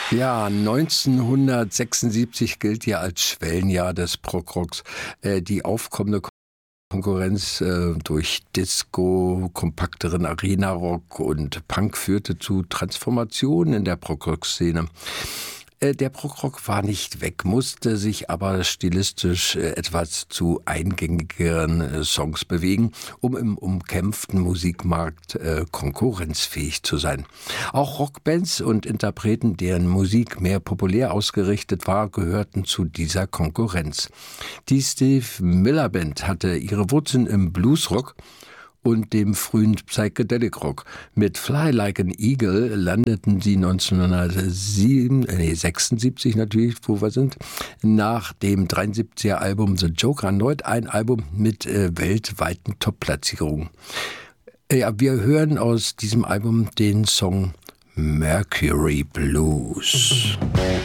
Ja, 1976 gilt ja als Schwellenjahr des Prog-Rocks. Die aufkommende Konkurrenz durch Disco, kompakteren Arena-Rock und Punk führte zu Transformationen in der Prog-Rock-Szene. Der Prog-Rock war nicht weg, musste sich aber stilistisch etwas zu eingängigeren Songs bewegen, um im umkämpften Musikmarkt konkurrenzfähig zu sein. Auch Rockbands und Interpreten, deren Musik mehr populär ausgerichtet war, gehörten zu dieser Konkurrenz. Die Steve Miller Band hatte ihre Wurzeln im Bluesrock und dem frühen Psychedelic Rock. Mit Fly Like an Eagle landeten sie 1976 natürlich, wo wir sind, nach dem 73er Album The Joker erneut ein Album mit weltweiten Top-Platzierungen. Ja, wir hören aus diesem Album den Song Mercury Blues.